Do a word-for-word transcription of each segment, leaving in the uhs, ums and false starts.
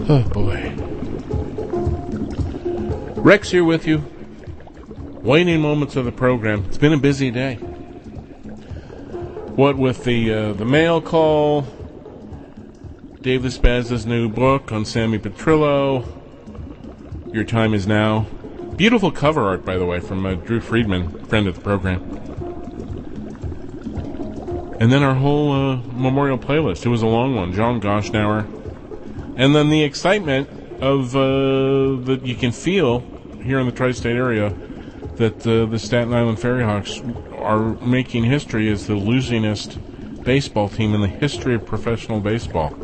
Oh, boy. Rex here with you. Waning moments of the program. It's been a busy day. What with the uh, the mail call, Dave Spaz's new book on Sammy Petrillo, Your Time Is Now. Beautiful cover art, by the way, from uh, Drew Friedman, friend of the program. And then our whole uh, memorial playlist. It was a long one. John Goshnauer. And then the excitement of uh, that you can feel here in the tri-state area that uh, the Staten Island Ferryhawks are making history as the losingest baseball team in the history of professional baseball.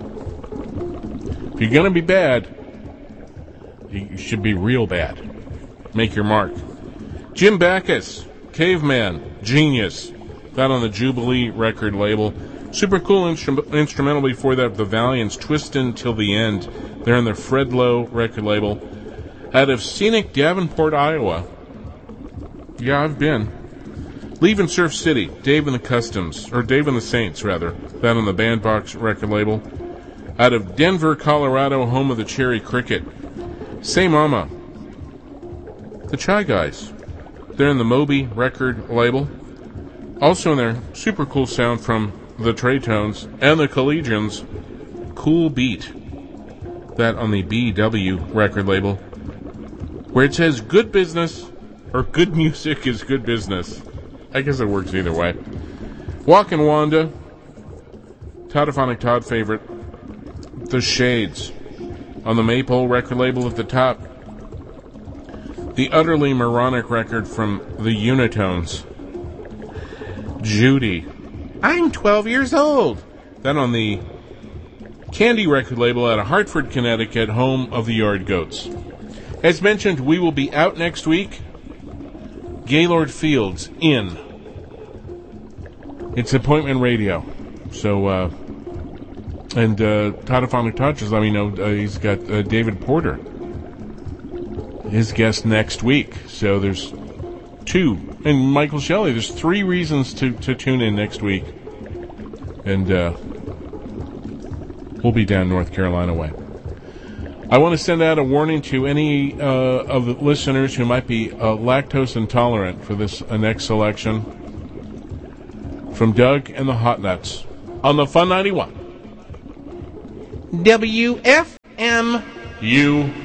If you're going to be bad, you should be real bad. Make your mark. Jim Backus, Caveman, Genius. That on the Jubilee record label. Super cool instru- instrumental before that, the Valiants, Twistin' Till the End. They're on the Fred Lowe record label. Out of scenic Davenport, Iowa. Yeah, I've been. Leaving Surf City, Dave and the Customs, or Dave and the Saints, rather. That on the Bandbox record label. Out of Denver, Colorado, home of the Cherry Cricket. Say Mama. The Chai Guys. They're in the Moby record label. Also in there, super cool sound from the Traytones and the Collegians, Cool Beat. That on the B W record label, where it says good business or good music is good business. I guess it works either way. Walkin' Wanda, Toddophonic Todd favorite, The Shades on the Maypole record label at the top. The utterly moronic record from the Unitones, Judy. I'm twelve years old. That on the Candy record label out of Hartford, Connecticut, home of the Yard Goats. As mentioned, we will be out next week. Gaylord Fields in. It's appointment radio. So, uh, and uh, Toddophonic Todd just let me know uh, he's got uh, David Porter, his guest next week. So there's two. And Michael Shelley, there's three reasons to, to tune in next week. And uh, we'll be down North Carolina way. I want to send out a warning to any uh, of the listeners who might be uh, lactose intolerant for this uh, next selection. From Doug and the Hot Nuts on the Fun ninety-one. W F M U